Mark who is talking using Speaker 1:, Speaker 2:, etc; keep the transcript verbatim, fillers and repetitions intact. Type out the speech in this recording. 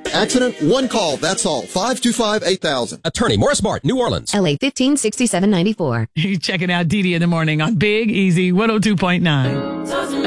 Speaker 1: Accident, one call, that's all. five two five, eight thousand.
Speaker 2: Attorney Morris Martin, New Orleans.
Speaker 3: L A fifteen sixty-seven ninety-four.
Speaker 4: You're checking out Dee Dee in the morning on Big Easy one oh two point nine.